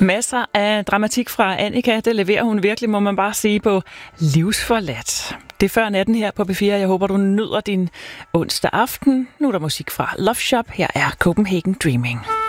Masser af dramatik fra Annika, det leverer hun virkelig, må man bare sige, på Livsforladt. Det er før natten her på B4. Jeg håber, du nyder din onsdag aften. Nu er der musik fra Love Shop. Her er Copenhagen Dreaming.